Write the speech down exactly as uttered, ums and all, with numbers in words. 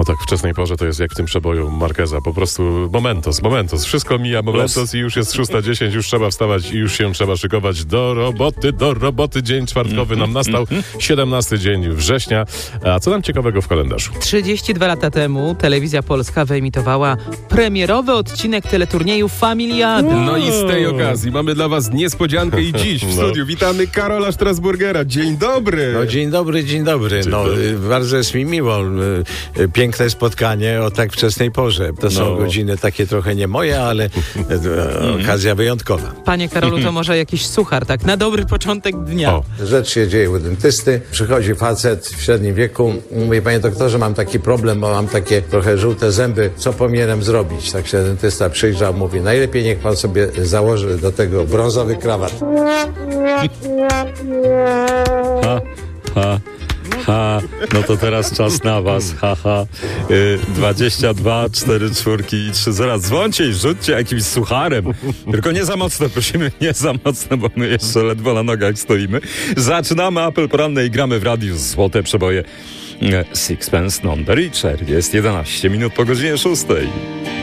O tak, wczesnej porze to jest jak w tym przeboju Marqueza. Po prostu momentos, momentos. Wszystko mija momentos i już jest szósta dziesięć, już trzeba wstawać i już się trzeba szykować do roboty, do roboty. Dzień czwartkowy nam nastał, siedemnasty dzień września. A co nam ciekawego w kalendarzu? trzydzieści dwa lata temu Telewizja Polska wyemitowała premierowy odcinek teleturnieju Familiada. No i z tej okazji mamy dla was niespodziankę i dziś w No. studiu witamy Karola Strasburgera. Dzień dobry! No, dzień dobry, dzień dobry. Dzień no, dobry. y, bardzo jest mi miło. y, y, Piękne spotkanie o tak wczesnej porze. To są No. godziny takie trochę nie moje, ale y, okazja wyjątkowa. Panie Karolu, to może jakiś suchar, tak na dobry początek dnia. O. Rzecz się dzieje u dentysty. Przychodzi facet w średnim wieku. Mówi, panie doktorze, mam taki problem, bo mam takie trochę żółte zęby. Co powinienem zrobić? Tak się dentysta przyjrzał, mówi, najlepiej niech pan sobie założy do tego brązowy krawat. Ha, ha, ha, no to teraz czas na was, ha, ha. Y, dwadzieścia dwa, cztery czwórki i trzy zera. Dzwońcie i rzućcie jakimś sucharem. Tylko nie za mocno, prosimy, nie za mocno, bo my jeszcze ledwo na nogach stoimy. Zaczynamy apel poranny i gramy w radiu złote przeboje. E, Sixpence Non the Richer. Jest jedenaście minut po godzinie szóstej.